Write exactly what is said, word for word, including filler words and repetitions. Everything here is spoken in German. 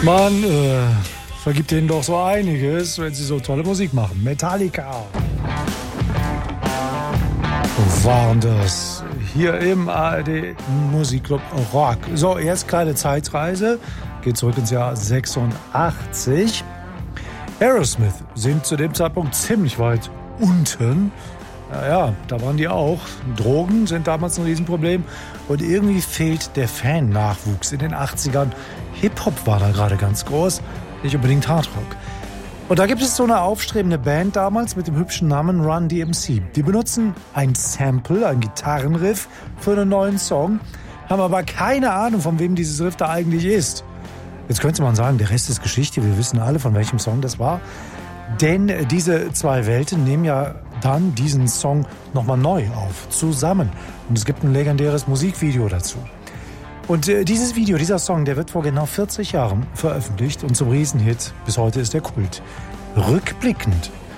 Man äh, vergibt denen doch so einiges, wenn sie so tolle Musik machen. Metallica waren das hier im A R D Musikclub Rock. So, erst kleine Zeitreise. Geht zurück ins Jahr sechsundachtzig. Aerosmith sind zu dem Zeitpunkt ziemlich weit unten. Naja, da waren die auch. Drogen sind damals ein Riesenproblem. Und irgendwie fehlt der Fan-Nachwuchs in den achtzigern. Hip-Hop war da gerade ganz groß, nicht unbedingt Hardrock. Und da gibt es so eine aufstrebende Band damals mit dem hübschen Namen Run D M C. Die benutzen ein Sample, ein Gitarrenriff für einen neuen Song, haben aber keine Ahnung, von wem dieses Riff da eigentlich ist. Jetzt könnte man sagen, der Rest ist Geschichte, wir wissen alle, von welchem Song das war. Denn diese zwei Welten nehmen ja dann diesen Song nochmal neu auf, zusammen. Und es gibt ein legendäres Musikvideo dazu. Und äh, dieses Video, dieser Song, der wird vor genau vierzig Jahren veröffentlicht und zum Riesenhit. Bis heute ist er Kult. Rückblickend